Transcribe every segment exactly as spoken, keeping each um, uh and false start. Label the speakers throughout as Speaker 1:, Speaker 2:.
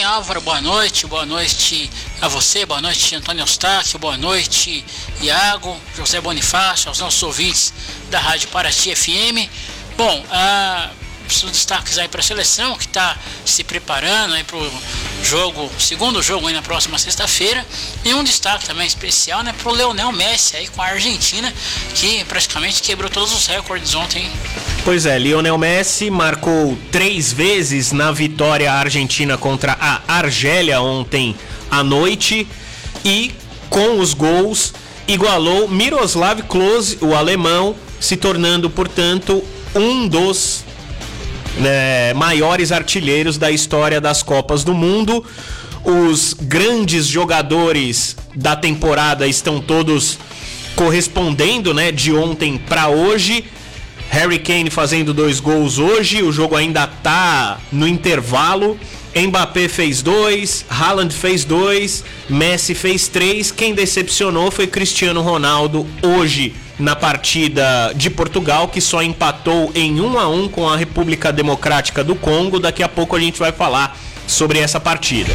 Speaker 1: Álvaro, boa noite, boa noite a você, boa noite Antônio Eustáquio, boa noite Iago, José Bonifácio, aos nossos ouvintes da Rádio Paraty F M. Bom, ah, os destaques aí para a seleção que está se preparando aí para o jogo, segundo jogo aí na próxima sexta-feira, e um destaque também especial, né, para o Lionel Messi aí com a Argentina, que praticamente quebrou todos os recordes ontem.
Speaker 2: Pois é, Lionel Messi marcou três vezes na vitória argentina contra a Argélia ontem à noite e com os gols igualou Miroslav Klose, o alemão, se tornando, portanto, um dos né, maiores artilheiros da história das Copas do Mundo. Os grandes jogadores da temporada estão todos correspondendo, né, de ontem para hoje. Harry Kane fazendo dois gols hoje, o jogo ainda tá no intervalo. Mbappé fez dois, Haaland fez dois, Messi fez três. Quem decepcionou foi Cristiano Ronaldo hoje na partida de Portugal, que só empatou em um a um com a República Democrática do Congo. Daqui a pouco a gente vai falar sobre essa partida.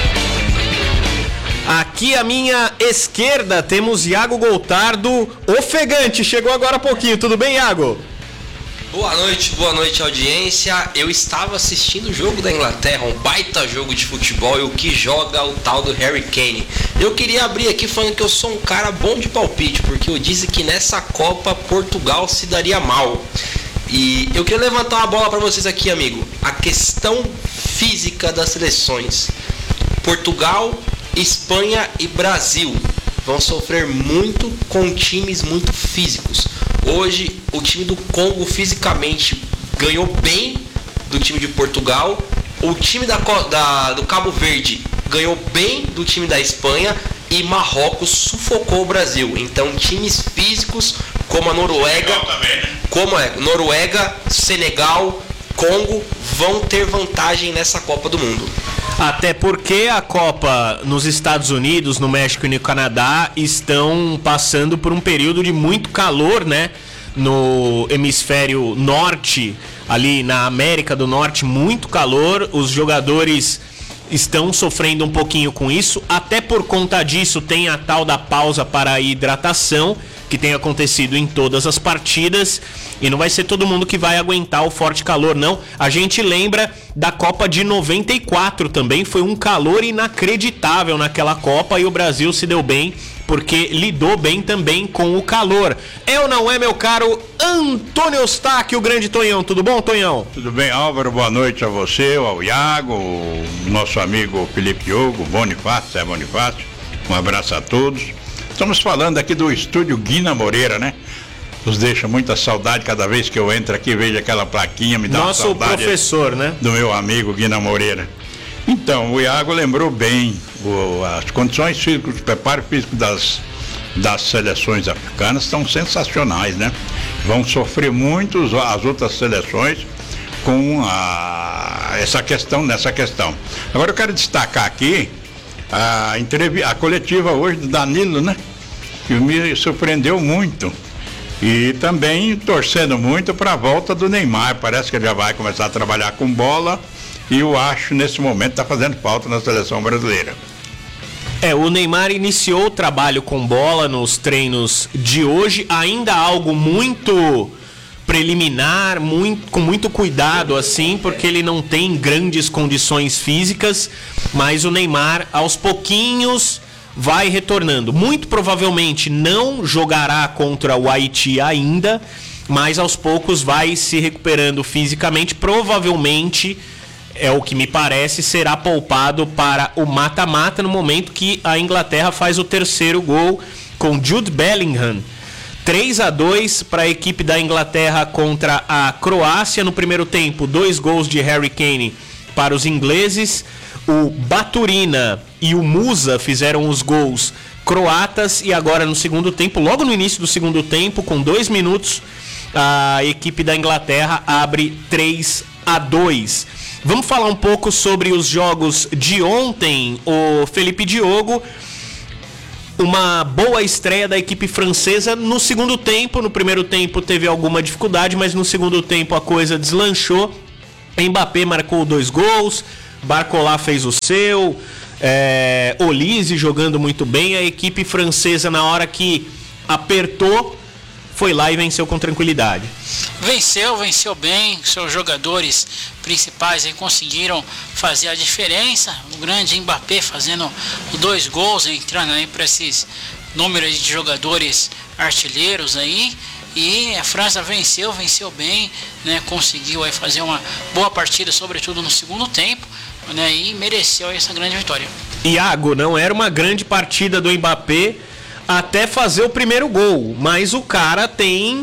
Speaker 2: Aqui à minha esquerda temos Iago Goltardo, ofegante, chegou agora há pouquinho. Tudo bem, Iago?
Speaker 3: Boa noite, boa noite, audiência. Eu estava assistindo o jogo da Inglaterra, um baita jogo de futebol, e o que joga o tal do Harry Kane. Eu queria abrir aqui falando que eu sou um cara bom de palpite, porque eu disse que nessa Copa Portugal se daria mal. E eu queria levantar uma bola para vocês aqui, amigo. A questão física das seleções. Portugal, Espanha e Brasil vão sofrer muito com times muito físicos. Hoje o time do Congo fisicamente ganhou bem do time de Portugal. O time da, da, do Cabo Verde ganhou bem do time da Espanha. E Marrocos sufocou o Brasil. Então times físicos como a Noruega, como é, Noruega, Senegal, Congo vão ter vantagem nessa Copa do Mundo.
Speaker 2: Até porque a Copa nos Estados Unidos, no México e no Canadá estão passando por um período de muito calor, né? No hemisfério norte, ali na América do Norte, muito calor. Os jogadores estão sofrendo um pouquinho com isso. Até por conta disso tem a tal da pausa para a hidratação, que tem acontecido em todas as partidas, e não vai ser todo mundo que vai aguentar o forte calor, não. A gente lembra da Copa de noventa e quatro também, foi um calor inacreditável naquela Copa, e o Brasil se deu bem, porque lidou bem também com o calor. É ou não é, meu caro Antônio Eustáquio, o grande Tonhão? Tudo bom, Tonhão?
Speaker 4: Tudo bem, Álvaro, boa noite a você, ao Iago, o nosso amigo Felipe Diogo, Bonifácio, é Bonifácio, um abraço a todos. Estamos falando aqui do estúdio Guina Moreira, né? Nos deixa muita saudade cada vez que eu entro aqui, vejo aquela plaquinha, me dá
Speaker 2: Nosso
Speaker 4: uma saudade.
Speaker 2: Nosso professor, né?
Speaker 4: Do meu amigo Guina Moreira. Então, o Iago lembrou bem o, as condições físicas, o preparo físico das, das seleções africanas estão sensacionais, né? Vão sofrer muito as outras seleções com a, essa questão, nessa questão. Agora eu quero destacar aqui a, entrev- a coletiva hoje do Danilo, né? Que me surpreendeu muito. E também torcendo muito para a volta do Neymar. Parece que ele já vai começar a trabalhar com bola. E eu acho, nesse momento, está fazendo falta na seleção brasileira.
Speaker 2: É, o Neymar iniciou o trabalho com bola nos treinos de hoje. Ainda algo muito preliminar, muito, com muito cuidado, assim, porque ele não tem grandes condições físicas. Mas o Neymar, aos pouquinhos, vai retornando. Muito provavelmente não jogará contra o Haiti ainda, mas aos poucos vai se recuperando fisicamente. Provavelmente, é o que me parece, será poupado para o mata-mata no momento que a Inglaterra faz o terceiro gol com Jude Bellingham. três a dois para a equipe da Inglaterra contra a Croácia. No primeiro tempo, dois gols de Harry Kane para os ingleses. O Baturina e o Musa fizeram os gols croatas. E agora no segundo tempo, logo no início do segundo tempo, com dois minutos, a equipe da Inglaterra abre três a dois. Vamos falar um pouco sobre os jogos de ontem, o Felipe Diogo. Uma boa estreia da equipe francesa no segundo tempo. No primeiro tempo teve alguma dificuldade, mas no segundo tempo a coisa deslanchou. Mbappé marcou dois gols, Barcola fez o seu, é, Olise jogando muito bem, a equipe francesa na hora que apertou, foi lá e venceu com tranquilidade.
Speaker 1: Venceu, venceu bem, seus jogadores principais aí conseguiram fazer a diferença, o grande Mbappé fazendo dois gols, entrando aí para esses números de jogadores artilheiros aí, e a França venceu, venceu bem, né, conseguiu aí fazer uma boa partida, sobretudo no segundo tempo, né, e mereceu essa grande vitória.
Speaker 2: Iago, não era uma grande partida do Mbappé até fazer o primeiro gol, mas o cara tem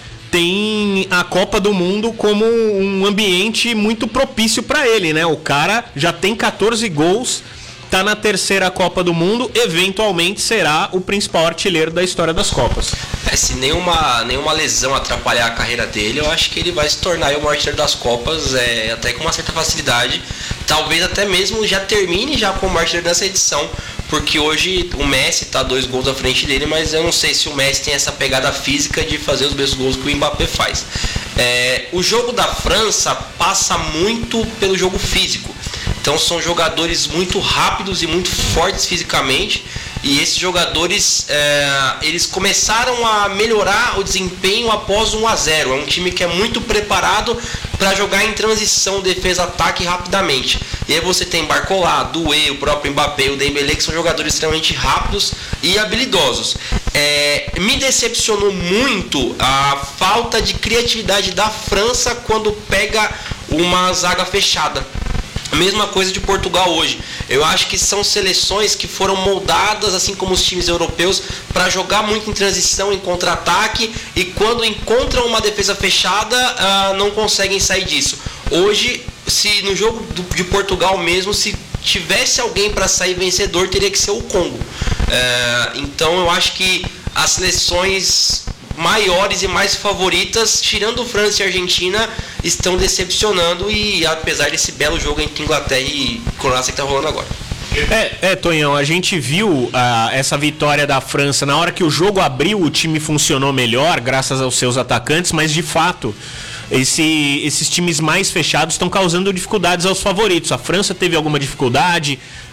Speaker 2: tem a Copa do Mundo como um ambiente muito propício para ele, né? O cara já tem catorze gols, tá na terceira Copa do Mundo, eventualmente será o principal artilheiro da história das Copas.
Speaker 3: É, se nenhuma, nenhuma lesão atrapalhar a carreira dele, eu acho que ele vai se tornar o maior artilheiro das Copas, é, até com uma certa facilidade. Talvez até mesmo já termine já como artilheiro nessa edição, porque hoje o Messi tá dois gols à frente dele, mas eu não sei se o Messi tem essa pegada física de fazer os mesmos gols que o Mbappé faz. É, o jogo da França passa muito pelo jogo físico. Então são jogadores muito rápidos e muito fortes fisicamente, e esses jogadores é, eles começaram a melhorar o desempenho após um a zero. É um time que é muito preparado para jogar em transição, defesa-ataque rapidamente. E aí você tem Barcola, Doué, o próprio Mbappé, o Dembélé, que são jogadores extremamente rápidos e habilidosos. É, me decepcionou muito a falta de criatividade da França quando pega uma zaga fechada. A mesma coisa de Portugal hoje. Eu acho que são seleções que foram moldadas, assim como os times europeus, para jogar muito em transição, em contra-ataque, e quando encontram uma defesa fechada, uh, não conseguem sair disso. Hoje, se no jogo do, de Portugal mesmo, se tivesse alguém para sair vencedor, teria que ser o Congo. Uh, então eu acho que as seleções maiores e mais favoritas, tirando França e Argentina, estão decepcionando, e apesar desse belo jogo entre Inglaterra e Croácia que está rolando agora.
Speaker 2: É, é, Tonhão, a gente viu uh, essa vitória da França na hora que o jogo abriu, o time funcionou melhor graças aos seus atacantes, mas de fato esse, esses times mais fechados estão causando dificuldades aos favoritos. A França teve alguma dificuldade,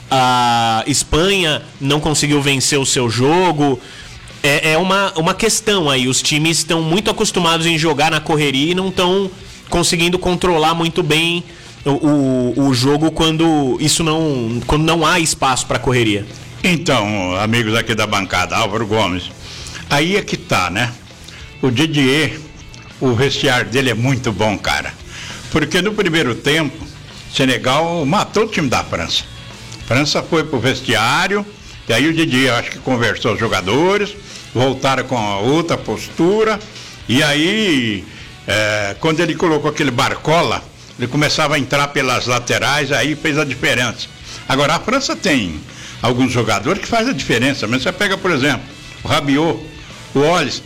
Speaker 2: a Espanha não conseguiu vencer o seu jogo. É, é uma, uma questão aí, os times estão muito acostumados em jogar na correria e não estão conseguindo controlar muito bem o, o, o jogo quando isso não, quando não há espaço para correria.
Speaker 4: Então, amigos aqui da bancada, Álvaro Gomes, aí é que tá, né? O Didier, o vestiário dele é muito bom, cara, porque no primeiro tempo Senegal matou o time da França. A França foi pro vestiário e aí o Didier, acho que conversou os jogadores, voltaram com a outra postura, e aí é, quando ele colocou aquele Barcola, ele começava a entrar pelas laterais, aí fez a diferença. Agora a França tem alguns jogadores que fazem a diferença, mas você pega, por exemplo, o Rabiot, o Olise,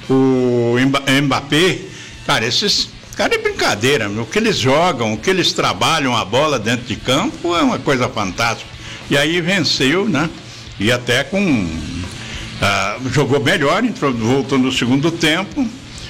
Speaker 4: o Mbappé, cara, esses caras é brincadeira, o que eles jogam, o que eles trabalham a bola dentro de campo é uma coisa fantástica. E aí venceu, né? E até com Uh, jogou melhor, entrou, voltou no segundo tempo.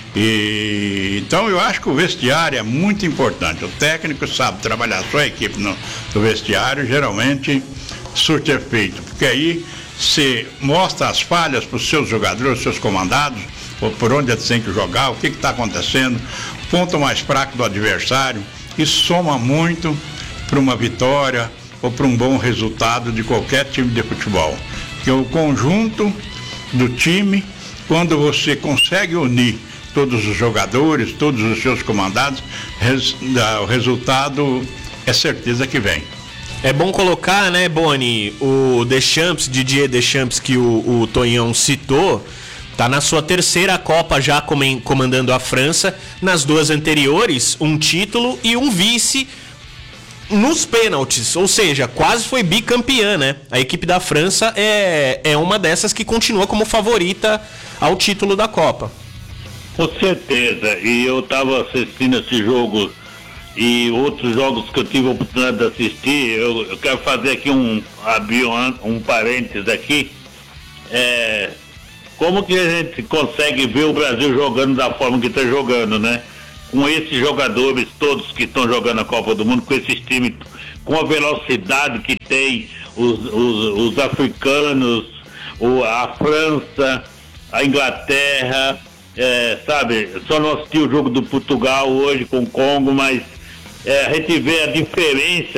Speaker 4: E então eu acho que o vestiário é muito importante. O técnico sabe trabalhar sua equipe no, no vestiário, geralmente surte efeito, porque aí você mostra as falhas para os seus jogadores, os seus comandados, ou por onde eles têm que jogar, o que está acontecendo, ponto mais fraco do adversário. Isso soma muito para uma vitória ou para um bom resultado de qualquer time de futebol. Porque o conjunto do time, quando você consegue unir todos os jogadores, todos os seus comandados, res, o resultado é certeza que vem.
Speaker 2: É bom colocar, né, Boni, o Deschamps, Didier Deschamps, que o, o Tonhão citou, tá na sua terceira Copa já comandando a França, nas duas anteriores, um título e um vice nos pênaltis, ou seja, quase foi bicampeã, né? A equipe da França é, é uma dessas que continua como favorita ao título da Copa.
Speaker 5: Com certeza, e eu estava assistindo esse jogo e outros jogos que eu tive a oportunidade de assistir. Eu, eu quero fazer aqui um, abrir um, um parênteses aqui. É, como que a gente consegue ver o Brasil jogando da forma que está jogando, né? Com esses jogadores todos que estão jogando a Copa do Mundo, com esses times, com a velocidade que tem os, os, os africanos, o, a França, a Inglaterra, é, sabe? Só não assisti o jogo do Portugal hoje com o Congo, mas é, a gente vê a diferença